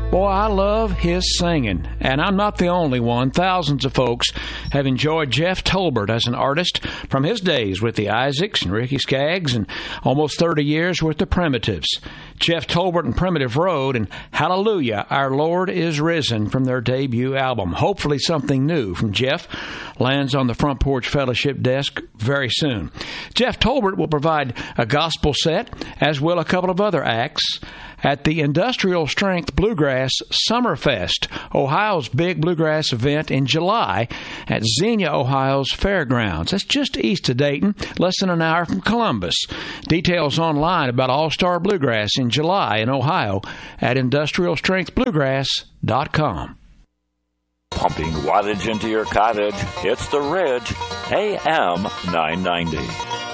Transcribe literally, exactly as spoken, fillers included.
Boy, I love his singing, and I'm not the only one. Thousands of folks have enjoyed Jeff Tolbert as an artist from his days with the Isaacs and Ricky Skaggs and almost thirty years with the Primitives. Jeff Tolbert and Primitive Road and Hallelujah, Our Lord is Risen from their debut album. Hopefully something new from Jeff lands on the Front Porch Fellowship desk very soon. Jeff Tolbert will provide a gospel set, as will a couple of other acts, at the Industrial Strength Bluegrass Summerfest, Ohio's big bluegrass event in July at Xenia, Ohio's fairgrounds. That's just east of Dayton, less than an hour from Columbus. Details online about All-Star Bluegrass in July in Ohio at industrial strength bluegrass dot com. Pumping wattage into your cottage, it's The Ridge, A M nine ninety.